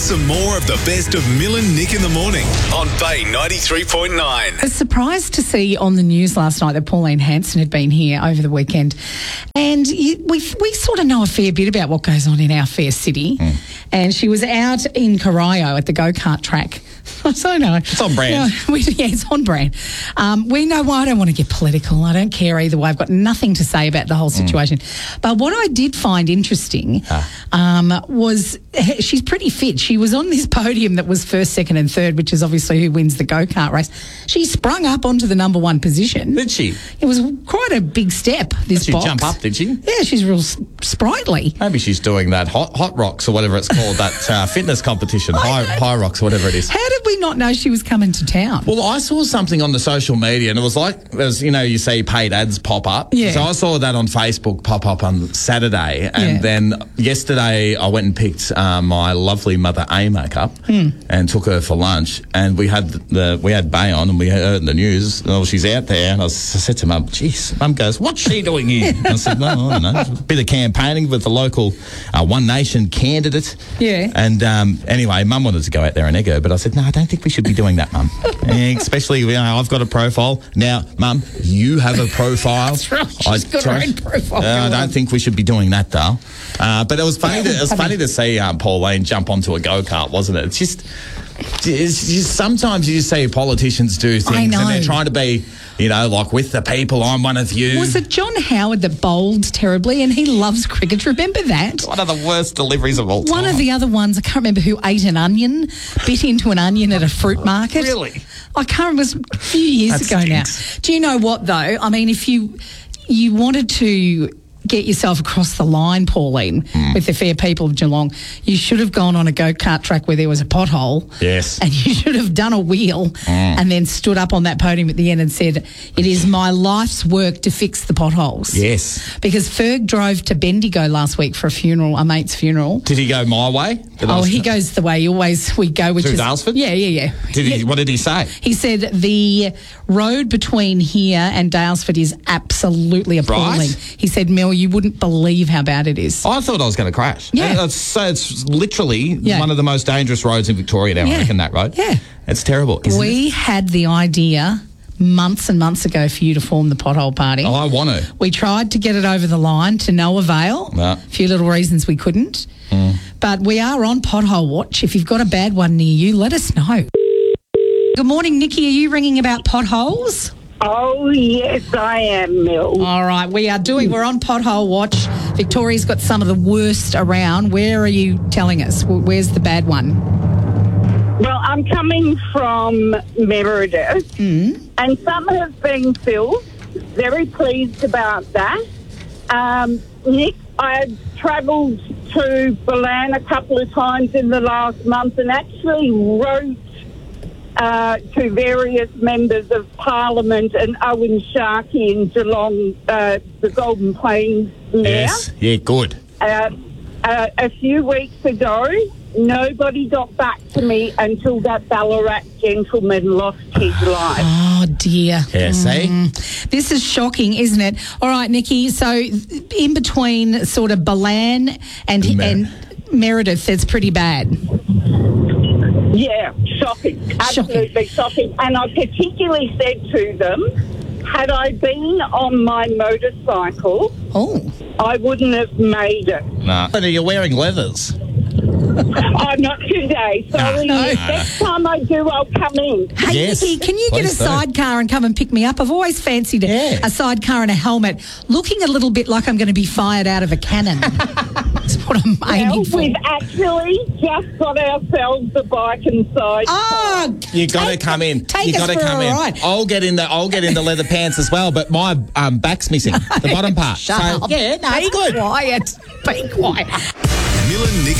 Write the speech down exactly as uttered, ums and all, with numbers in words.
some more of the best of Mill and Nick in the morning on Bay ninety-three point nine. I was surprised to see on the news last night that Pauline Hanson had been here over the weekend. And you, we we sort of know a fair bit about what goes on in our fair city. Mm. And she was out in Corio at the go-kart track. So no, it's on brand. No, we, yeah, it's on brand. Um, we know why. I don't want to get political. I don't care either way. I've got nothing to say about the whole situation. Mm. But what I did find interesting ah. um, was she's pretty fit. She was on this podium that was first, second and third, which is obviously who wins the go-kart race. She sprung up onto the number one position. Did she? It was quite a big step, this did she box. jump up, did she? Yeah, she's real sprightly. Maybe she's doing that hot hot rocks or whatever it's called, that uh, fitness competition, high, high rocks, whatever it is. How did we not know she was coming to town? Well, I saw something on the social media and it was like, as you know, you see paid ads pop up. Yeah. So I saw that on Facebook pop up on Saturday, and yeah. then yesterday I went and picked uh, my lovely mother Amy up mm. and took her for lunch, and we had the we had Bay on and we heard in the news, oh, she's out there, and I, was, I said to Mum, geez, Mum goes, what's she doing here? And I said, no, I don't know, a bit of campaigning with the local uh, One Nation candidate. Yeah. And um, anyway, Mum wanted to go out there and egg her, but I said, no, I don't think we should be doing that, Mum. Especially, you know, I've got a profile. Now, Mum, you have a profile. That's right. She's got her own profile. Uh, I don't think we should be doing that, though. Uh, but it was funny. To, it was funny to see um, Pauline jump onto a go-kart, wasn't it? It's just, it's just sometimes you just see politicians do things and they're trying to be, you know, like with the people. I'm one of you. Was it John Howard that bowled terribly? And he loves cricket. Remember that? One of the worst deliveries of all time. One of the other ones, I can't remember who ate an onion, bit into an onion at a fruit market. Really? I can't remember. It was a few years that ago stinks. now. Do you know what, though? I mean, if you you wanted to get yourself across the line, Pauline, mm. with the fair people of Geelong, you should have gone on a go-kart track where there was a pothole. Yes. And you should have done a wheel mm. and then stood up on that podium at the end and said, it is my life's work to fix the potholes. Yes. Because Ferg drove to Bendigo last week for a funeral, a mate's funeral. Did he go my way? Did oh, he goes the way he always we go, which Through is Daylesford? Yeah, yeah, yeah. Did he? What did he say? He said the road between here and Daylesford is absolutely appalling. Right. He said, Mel, you wouldn't believe how bad it is. I thought I was going to crash. Yeah. It's, so it's literally yeah. one of the most dangerous roads in Victoria now, yeah. I reckon, that road. Yeah. It's terrible. We it? had the idea months and months ago for you to form the Pothole Party. Oh, I want to. We tried to get it over the line to no avail. No. A few little reasons we couldn't. Mm. But we are on Pothole Watch. If you've got a bad one near you, let us know. Good morning, Nikki. Are you ringing about potholes? Oh, yes, I am, Mel. All right, we are doing, we're on Pothole Watch. Victoria's got some of the worst around. Where are you telling us? Where's the bad one? Well, I'm coming from Meredith, mm. and some have been filled. Very pleased about that. Um, Nick, I've travelled to Balan a couple of times in the last month and actually wrote Uh, to various members of Parliament and Owen Sharkey in Geelong, uh, the Golden Plains mayor. Yes, yeah, good. Uh, uh, a few weeks ago, nobody got back to me until that Ballarat gentleman lost his life. Oh, dear. Yeah, see? Mm. This is shocking, isn't it? All right, Nikki, so in between sort of Balan and, Mer- and Meredith, it's pretty bad. Yeah, shocking. Absolutely shocking. shocking. And I particularly said to them, had I been on my motorcycle, oh. I wouldn't have made it. No. But you're wearing leathers. I'm not today. Sorry. No, no. Next time I do, I'll come in. Hey, yes, Nikki, can you get a do. sidecar and come and pick me up? I've always fancied a, yeah. a sidecar and a helmet, looking a little bit like I'm going to be fired out of a cannon. That's what I'm aiming Well, for. we've actually just got ourselves a bike and sidecar. Oh, You got to take- come in. Take you us got to for come a in. ride. I'll get in the. I'll get in the leather pants as well. But my um, back's missing, the bottom part. Shut so, up. Yeah, no, Be good. quiet. Be quiet. Mill and Nick